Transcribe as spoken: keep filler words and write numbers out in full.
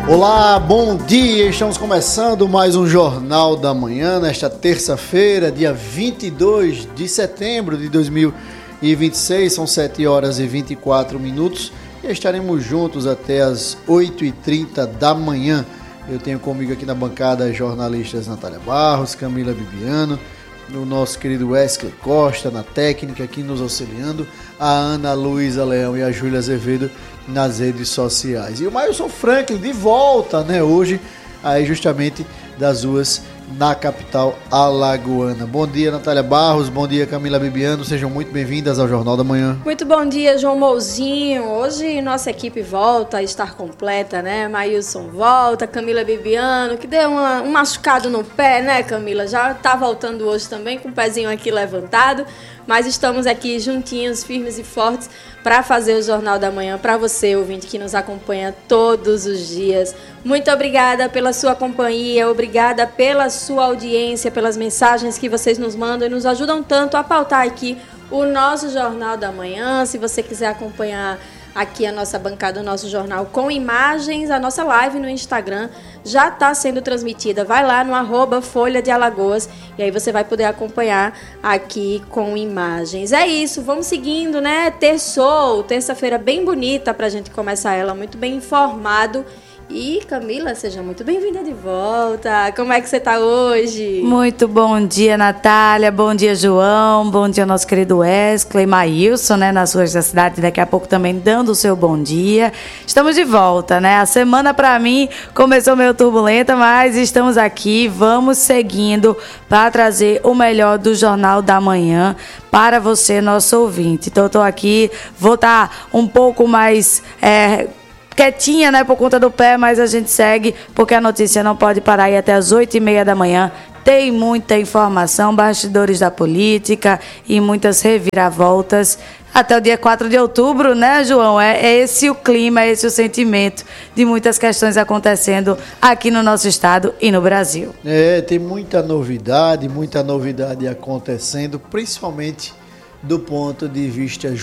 Olá, bom dia! Estamos começando mais um Jornal da Manhã nesta terça-feira, dia vinte e dois de setembro de dois mil e vinte e seis, são sete horas e vinte e quatro minutos e estaremos juntos até as oito e trinta da manhã. Eu tenho comigo aqui na bancada as jornalistas Natália Barros, Camila Bibiano, o nosso querido Wesley Costa na técnica aqui nos auxiliando, a Ana Luísa Leão e a Júlia Azevedo nas redes sociais. E o Mailson Franklin de volta, né, hoje, aí justamente das ruas na capital alagoana. Bom dia, Natália Barros, bom dia, Camila Bibiano, sejam muito bem-vindas ao Jornal da Manhã. Muito bom dia, João Mouzinho. Hoje nossa equipe volta a estar completa, né? Mailson volta, Camila Bibiano, que deu uma, um machucado no pé, né, Camila? Já tá voltando hoje também com o pezinho aqui levantado, mas estamos aqui juntinhos, firmes e fortes para fazer o Jornal da Manhã para você, ouvinte, que nos acompanha todos os dias. Muito obrigada pela sua companhia, obrigada pela sua audiência, pelas mensagens que vocês nos mandam e nos ajudam tanto a pautar aqui o nosso Jornal da Manhã. Se você quiser acompanhar aqui a nossa bancada, o nosso jornal com imagens, a nossa live no Instagram já está sendo transmitida. Vai lá no arroba Folha de Alagoas e aí você vai poder acompanhar aqui com imagens. É isso, vamos seguindo, né? Terçou, terça-feira bem bonita para a gente começar ela muito bem informado. E Camila, seja muito bem-vinda de volta. Como é que você está hoje? Muito bom dia, Natália. Bom dia, João. Bom dia, nosso querido Wesley, Mailson, né, nas ruas da cidade. Daqui a pouco também dando o seu bom dia. Estamos de volta, né? A semana para mim começou meio turbulenta, mas estamos aqui. Vamos seguindo para trazer o melhor do Jornal da Manhã para você, nosso ouvinte. Então, eu estou aqui, vou estar um pouco mais É, quietinha, né, por conta do pé, mas a gente segue, porque a notícia não pode parar e até as oito e meia da manhã tem muita informação, bastidores da política e muitas reviravoltas. Até o dia quatro de outubro, né, João? É, é esse o clima, é esse o sentimento de muitas questões acontecendo aqui no nosso estado e no Brasil. É, tem muita novidade, muita novidade acontecendo, principalmente do ponto de vista